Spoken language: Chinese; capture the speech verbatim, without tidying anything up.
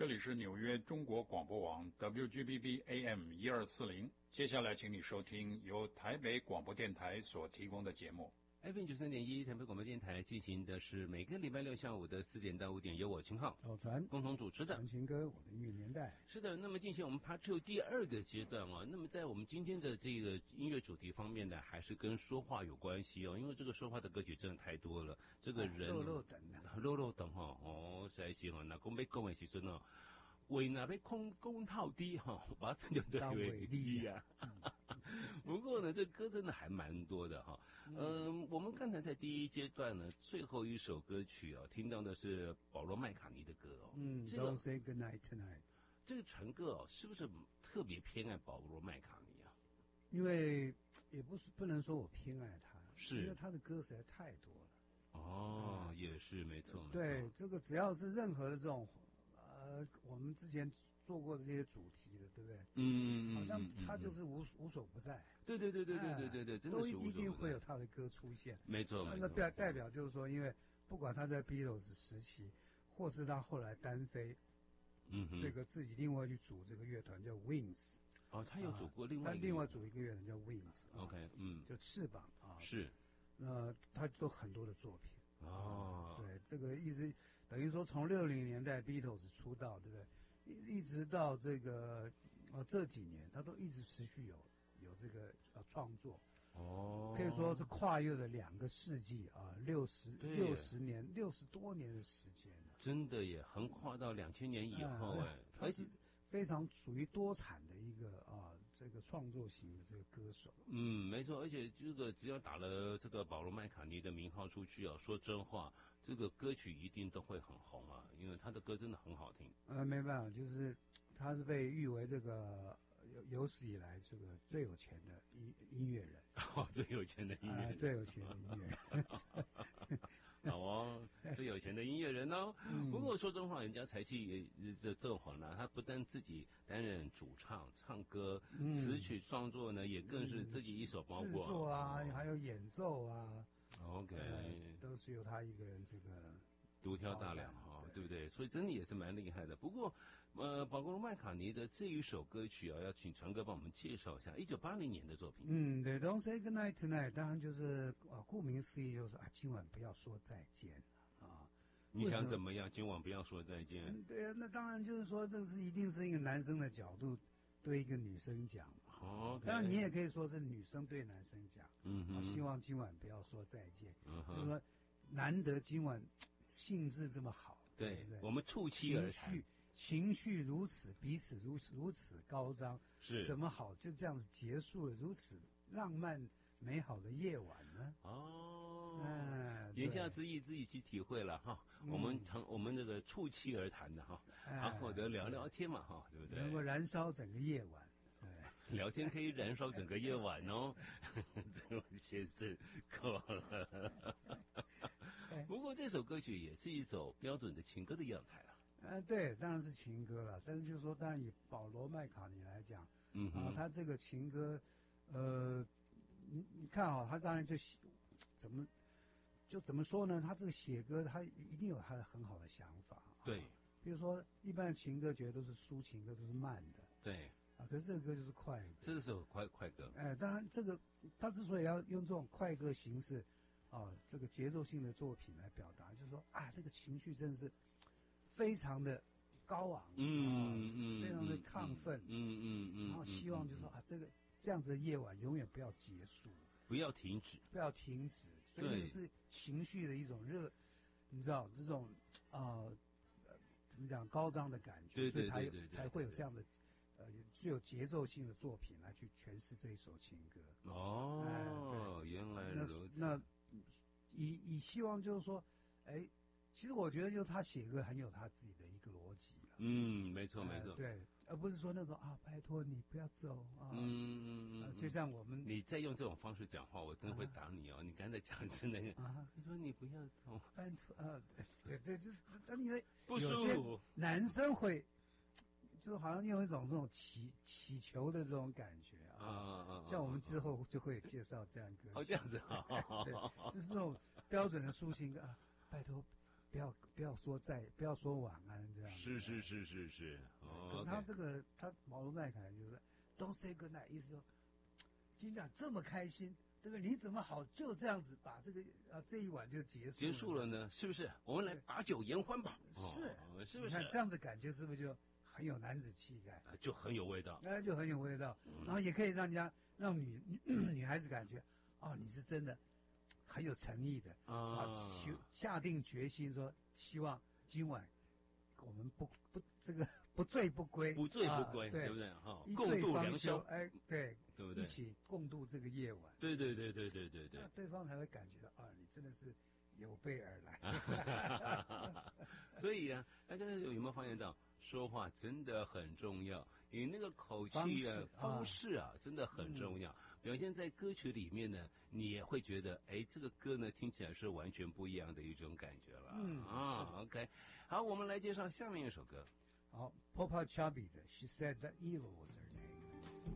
这里是纽约中国广播网 W G B B A M 一二四零，接下来请你收听由台北广播电台所提供的节目。 F M 九三点一台北广播电台进行的是每个礼拜六下午的四点到五点，由我秦浩、 老传共同主持的传情歌，我的音乐年代。 是的，那么进行我们 Part Two 第二个阶段哦。那么在我们今天的这个音乐主题方面呢，还是跟说话有关系哦，因为这个说话的歌曲真的太多了。这个人肉肉等的， 肉肉等哈哦，实在是哦，那讲要讲的时阵哦。为那被空公套低哈，把它就对为低呀。不过呢，这歌真的还蛮多的哈。嗯、呃，我们刚才在第一阶段呢，最后一首歌曲哦，听到的是保罗麦卡尼的歌哦。 嗯，这个 Don't Say Goodnight Tonight。 这个传歌哦，是不是特别偏爱保罗麦卡尼啊？ 因为也不是不能说我偏爱他， 是因为他的歌实在太多了。 哦，嗯、也是没错。 对， 没错这个只要是任何的这种。呃，我们之前做过的这些主题的，对不对？ 嗯嗯， 好像他就是无无所不在。 对对对对对对对对，真的是都一定会有他的歌出现。 没错没错。 那代代表就是说，因为不管他在 Beatles 时期，或是他后来单飞， 嗯哼， 这个自己另外去组这个乐团叫 Wings。 哦，他有组过另外他另外组一个乐团叫 Wings。 OK， 嗯， 就翅膀啊。 是。 那他都很多的作品。 哦， 对，这个一直等于说从六零年代 Beatles 出道，对不对？一一直到这个呃这几年，他都一直持续有有这个呃创作。 哦， 可以说是跨越了两个世纪啊，六十六十年六十多年的时间了。 真的也横跨到两千年以后哎， 而且。非常属于多产的一个啊，这个创作型的这个歌手。 嗯，没错，而且这个只要打了这个保罗麦卡尼的名号出去啊，说真话，这个歌曲一定都会很红啊，因为他的歌真的很好听。 呃，没办法，就是他是被誉为这个有有史以来这个最有钱的音音乐人。 哦，最有钱的音乐人， 呃、最有钱的音乐人。 好哦，最有钱的音乐人哦。嗯、不过说真话，人家才气也这这会呢，他不但自己担任主唱、唱歌、嗯、词曲创作呢，也更是自己一手包括。 制作啊，哦、还有演奏啊。 OK，、呃、 都是由他一个人这个。 独挑大梁哈，对不对？所以真的也是蛮厉害的。不过，呃，保罗麦卡尼的这一首歌曲啊，要请传哥帮我们介绍一下，一九八零年的作品。 嗯，对 ，Don't Say Goodnight Tonight， 当然就是啊，顾名思义就是啊，今晚不要说再见啊。 你想怎么样？今晚不要说再见。 嗯，对啊，那当然就是说，这是一定是一个男生的角度对一个女生讲嘛。 哦， okay、 当然你也可以说是女生对男生讲。 嗯哼、啊， 希望今晚不要说再见。 嗯哼， 就是说难得今晚。兴致这么好， 对， 对不对？ 我们触期而谈， 情绪情绪如此，彼此如此如此高涨， 是怎么好就这样子结束了如此浪漫美好的夜晚呢？ 哦， 嗯， 言下之意自己去体会了哈。嗯、我们常我们这个触期而谈的哈，好好的聊聊天嘛哈，对不对？ 能够燃烧整个夜晚。 对，聊天可以燃烧整个夜晚哦，这位先生够了。不过这首歌曲也是一首标准的情歌的样态啊。 呃，对，当然是情歌了。但是就是说，当然以保罗麦卡尼来讲， 嗯哼， 啊，他这个情歌，呃，你你看啊、哦，他当然就怎么就怎么说呢？他这个写歌，他一定有他的很好的想法。 对， 啊、比如说一般的情歌，觉得都是抒情歌，都是慢的。 对。 啊，可是这个歌就是快歌， 这是首快快歌。 哎、呃，当然这个他之所以要用这种快歌形式，啊，这个节奏性的作品来表达，就是说啊，这个情绪真的是非常的高昂， 嗯嗯， 非常的亢奋， 嗯嗯嗯， 然后希望就是说啊，这个这样子的夜晚永远不要结束， 不要停止， 不要停止，所以就是情绪的一种热，你知道这种啊、呃，怎么讲高涨的感觉， 对对对对对，才会有这样的。呃，具有节奏性的作品来去诠释这一首情歌。 哦，呃、原来如此。 那, 那以以希望就是说，哎，其实我觉得就是他写歌很有他自己的一个逻辑了。 嗯，没错没错、呃。 对，而不是说那种啊，拜托你不要走啊。 嗯嗯嗯、呃。 就像我们， 你再用这种方式讲话，我真的会打你哦。啊、你刚才讲是那个啊， 你说你不要走， 拜托啊，对对对，就是当因为不舒服， 男生会。就好像用一种这种祈祈求的这种感觉啊， 啊啊像我们之后就会介绍这样歌曲。 哦，这样子啊， 对，就是这种标准的抒情歌啊，拜托不要不要说再不要说晚安这样。 是是是是是。哦。 可是他这个他毛罗麦凯就是 don't say good night， 意思说金长这么开心，对不对？你怎么好就这样子把这个啊这一晚就结束结束了呢？是不是？我们来把酒言欢吧。 是， 哦、是不是？ 你看这样子感觉是不是就很有男子气概？ 啊，就很有味道。 那就很有味道， 嗯、 然后也可以让人家让女女孩子感觉，哦，你是真的很有诚意的啊，下定决心说希望今晚我们不不这个不醉不归， 不醉不归， 啊、对, 对不对？哈、哦，共度良宵， 哎，对， 对不对？ 一起共度这个夜晚， 对对对对对对对， 那对方才会感觉到啊，你真的是有备而来。 所以啊，大家有没有发现到，说话真的很重要？你那个口气啊、方式啊，真的很重要。嗯、表现在歌曲里面呢，你也会觉得，哎，这个歌呢听起来是完全不一样的一种感觉了。 嗯啊 ，OK， 好，我们来介绍下面一首歌。 好 ，Popa Chubby 的《She Said That Evil Was